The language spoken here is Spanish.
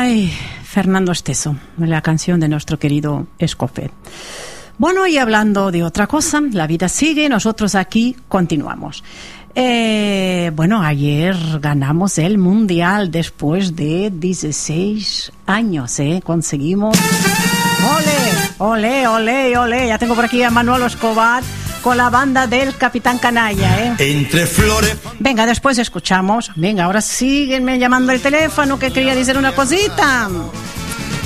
Ay, Fernando Esteso, la canción de nuestro querido Escofet. Bueno, y hablando de otra cosa, la vida sigue, nosotros aquí continuamos. Bueno, ayer ganamos el Mundial después de 16 años, conseguimos... ¡Ole, ole, ole, ole! Ya tengo por aquí a Manuel Escobar con la banda del Capitán Canalla, Entre flores. Venga, después escuchamos. Venga, ahora síguenme llamando el teléfono que quería decir una cosita.